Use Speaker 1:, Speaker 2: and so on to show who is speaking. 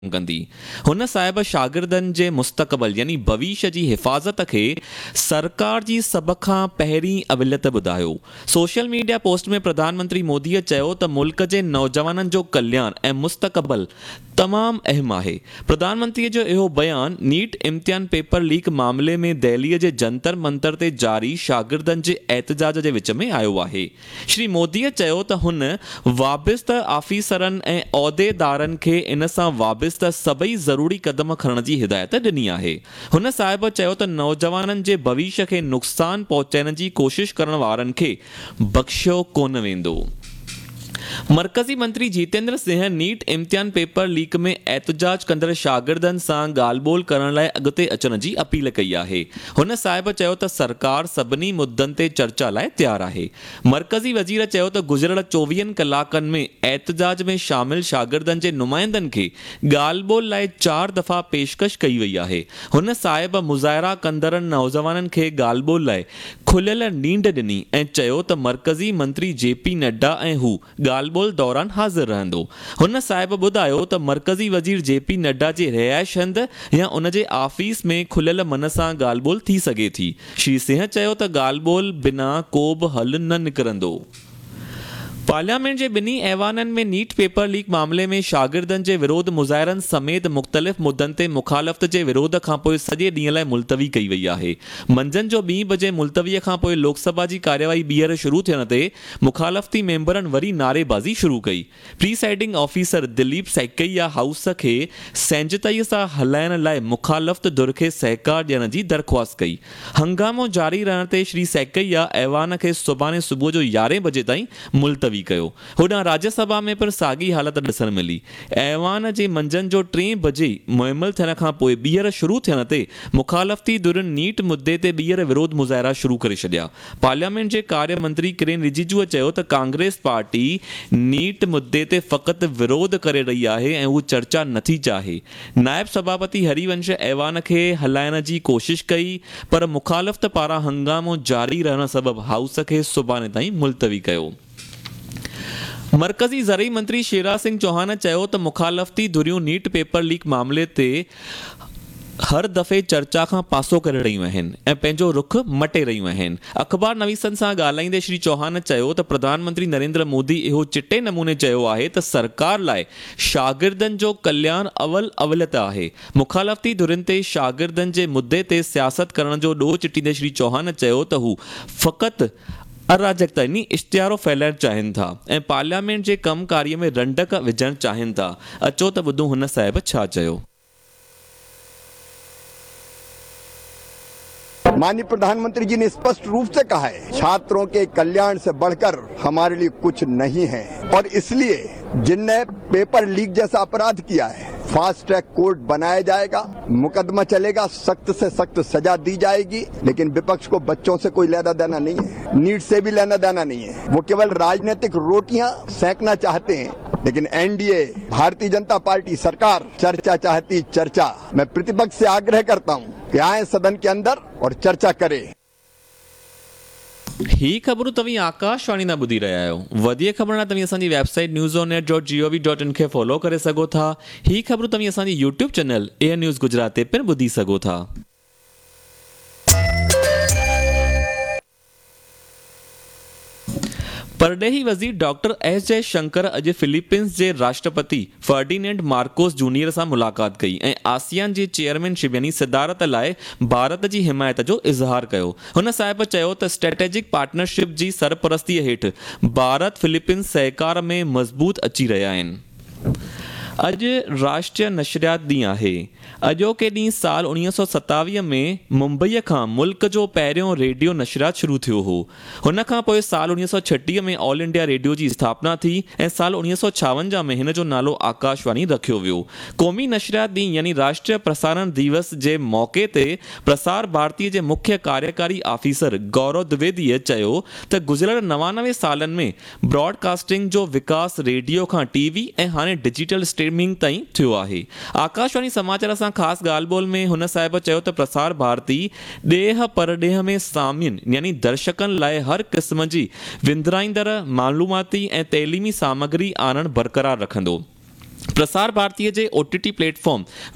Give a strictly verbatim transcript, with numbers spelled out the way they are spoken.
Speaker 1: कंदी। हुन साहिब शागिर्दनि जे मुस्तक़बिल यानी भविष्य जी हिफ़ाज़त खे सरकार जी सभ खां पहिरीं अविलियत ॿुधायो। सोशल मीडिया पोस्ट में प्रधानमंत्री मोदीअ चयो त मुल्क जे नौजवाननि जो कल्याण ऐं मुस्तक़बिल तमामु अहम आहे। प्रधानमंत्रीअ जो इहो बयान नीट इम्तिहान पेपर लीक मामले में दिल्लीअ जे जंतर मंतर ते जारी शागिर्दनि जे एहतजाज जे विच में आयो आहे। श्री मोदीअ चयो त हुन वाबिस्त आफ़ीसरनि ऐं उहिदेदारनि खे इन सां वाबिस्त त सभई ज़रूरी क़दम खणण जी हिदायत ॾिनी आहे। हुन साहिब चयो त नौजवाननि जे भविष्य खे नुक़सान पहुचाइण जी कोशिश करण वारनि खे बख़्शियो कोन वेंदो। मरकज़ी मंत्री जितेंद्र सिंह नीट इम्तिहान पेपर लीक में एहतजाज कंदड़ शागिर्दनि सां ॻाल्हि ॿोल करण लाइ अॻिते अचण जी अपील कई आहे। हुन साहिब चयो त सरकार सभिनी मुद्दनि ते चर्चा लाइ तयारु आहे। मरकज़ी वज़ीर चयो त गुज़िरियल चोवीहनि कलाकनि में एहतजाज में शामिल शागिर्दनि जे नुमाइंदनि खे ॻाल्हि ॿोल लाइ चारि दफ़ा पेशकश कई वई आहे। हुन साहिब मुज़ाहिरा कंदड़नि नौजवाननि खे ॻाल्हि ॿोल लाइ खुलियल नींड ॾिनी ऐं चयो त मरकज़ी मंत्री जे पी नड्डा ऐं हू ॻाल्हि ॿोल दौरान हाज़िर रहंदो। हुन साहिब ॿुधायो त मरकज़ी वज़ीर जे पी नड्डा जे रिहाइश हंधि या उन जे आफ़ीस में खुलियल मन सां ॻाल्हि ॿोल थी सघे थी। श्री सिंह चयो त ॻाल्हि ॿोल बिना को बि हल न निकिरंदो। पार्लियामेंट जे ॿिन्ही ऐवाननि में नीट पेपर लीक मामले में शागिर्दनि जे विरोध मुज़ाहिरनि समेत मुख़्तलिफ़ मुद्दनि ते मुख़ालफ़त जे विरोध खां पोइ सॼे ॾींहं लाइ मुलतवी कई वई आहे। मंझंदि जो ॿीं बजे मुलतवीअ खां पोइ लोकसभा जी कार्यवाही ॿीहर शुरू थियण ते मुख़ालफ़ती मेंबरनि वरी नारेबाज़ी शुरू कई। प्रीसाइडिंग ऑफिसर दिलीप सैकैया हाउस खे संजिदगीअ सां हलाइण लाइ मुख़ालफ़त धुर खे सहकार ॾियण जी दरख़्वास्त कई। हंगामो जारी रहण ते श्री सैकैया ऐवान खे सुभाणे सुबुह जो यारहें बजे ताईं मुलतवी कयो। होॾां राज्यसभा में पिणु साॻी हालत ॾिसण मिली। ऐवान जे मंझंदि जो टे बजे मुअमिल थियण खां पोइ ॿीहर शुरू थियण ते मुख़ालफ़ती धुरनि नीट मुद्दे ते ॿीहर विरोध मुज़ाहिरा शुरू करे छॾिया। पार्लियामेंट जे कार्य मंत्री किरेन रिजिजूअ चयो त कांग्रेस पार्टी नीट मुद्दे ते फ़क़ति विरोध करे रही आहे ऐं हू चर्चा नथी चाहे। नायब सभापति हरिवंश ऐवान खे हलाइण जी कोशिश कई पर मुख़ालफ़त पारां हंगामो जारी रहण सबबि हाउस खे सुभाणे ताईं मुलतवी कयो। मरकज़ी ज़रई मंत्री शिवराज सिंह चौहान चयो त मुख़ालफ़ती धुरियूं नीट पेपर लीक मामले ते हर दफ़े चर्चा खां पासो करे रहियूं आहिनि ऐं पंहिंजो रुख मटे रहियूं आहिनि। अख़बार नवीसनि सां ॻाल्हाईंदे श्री चौहान चयो त प्रधानमंत्री नरेंद्र मोदी इहो चिटे नमूने चयो आहे त सरकार लाइ शागिर्दनि जो कल्याण अवल अवलियत आहे। मुख़ालफ़ती धुरियुनि ते शागिर्दनि जे मुद्दे ते सियासत करण जो ॾोह चिटींदे श्री चौहान चयो त हू फ़क़ति अराजकता यानी इश्तिहारो फैलाइणु चाहिनि था ऐं पार्लियामेंट जे कमकारीअ में रंडक विझणु चाहिनि था। अचो त ॿुधूं हुन साहिब छा चयो।
Speaker 2: माननीय प्रधानमंत्री जी ने स्पष्ट रूप से कहा है छात्रों के कल्याण से बढ़कर हमारे लिए कुछ नहीं है और इसलिए जिनने पेपर लीक जैसा अपराध किया है फास्ट ट्रैक कोर्ट बनाया जाएगा, मुकदमा चलेगा, सख्त से सख्त सजा दी जाएगी। लेकिन विपक्ष को बच्चों से कोई लेना देना नहीं है, नीट से भी लेना देना नहीं है। वो केवल राजनीतिक रोटियां सेकना चाहते हैं, लेकिन एनडीए भारतीय जनता पार्टी सरकार चर्चा चाहती चर्चा। मैं प्रतिपक्ष से आग्रह करता हूं कि आए सदन के अंदर और चर्चा करें।
Speaker 1: ही ख़बरूं तव्हीं आकाशवाणी ना ॿुधी रहिया आहियो। वधीक ख़बर लाइ तव्हीं असांजी website news on eight dot G O V dot in खे फॉलो करे सघो था। ही ख़बरूं तव्हीं असांजी YouTube channel air news Gujarat ते पिणु ॿुधी सघो था। परॾेही वज़ीर डॉक्टर एस जयशंकर अॼु फिलीपींस जे राष्ट्रपति फर्डिनेंड मार्कोस जूनियर सां मुलाक़ात कई ऐं आसियान जी चेयरमैनशिप यानी सदारत लाइ भारत जी हिमायत जो इज़हार कयो। हुन साहिब चयो त स्ट्रेटेजिक पार्टनरशिप जी सरपरस्तीअ हेठि भारत फिलीपींस सहकार में मज़बूत अची रहिया आहिनि। अॼु राष्ट्रीय नशरियात ॾींहुं आहे। अॼोके ॾींहुं साल उणिवीह सौ सतावीह में मुंबईअ खां मुल्क जो पहिरियों रेडियो नशरियात शुरू थियो हो। हुन खां पोइ साल उणिवीह सौ छटीह में ऑल इंडिया रेडियो जी स्थापना थी ऐं साल उणिवीह सौ छावंजाह में हिन जो नालो आकाशवाणी रखियो वियो। क़ौमी नशरियात ॾींहुं यानी राष्ट्रीय प्रसारण दिवस जे मौक़े ते प्रसार भारतीय जे मुख्य कार्यकारी आफ़ीसर गौरव द्विवेदीअ चयो त गुज़िरियल नवानवे सालनि में ब्रॉडकास्टिंग जो विकास रेडियो खां टीवी ऐं हाणे डिजिटल स्ट्रीमिंग ताईं थियो आहे। आकाशवाणी समाचार सां ख़ासि ॻाल्हि ॿोल में हुन साहिब चयो त प्रसार भारती ॾेह परॾेह में सामिन यानी दर्शकनि लाइ हर क़िस्म जी विंदराईंदड़ मालूमाती ऐं तइलीमी सामग्री आणणु बरक़रार रखंदो। प्रसार भारतीय जे ओटीटी प्लेटफॉर्म